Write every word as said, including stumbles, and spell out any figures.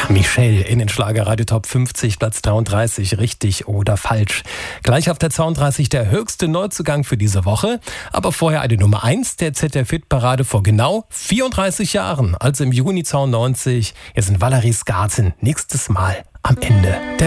Michelle in den Schlagerradio Top fünfzig, Platz dreiunddreißig, richtig oder falsch. Gleich auf der zweiunddreißig der höchste Neuzugang für diese Woche. Aber vorher eine Nummer eins der Z D F-Hit-Parade vor genau vierunddreißig Jahren, also im Juni zweiundneunzig. Hier sind Valerie Skarten nächstes Mal am Ende der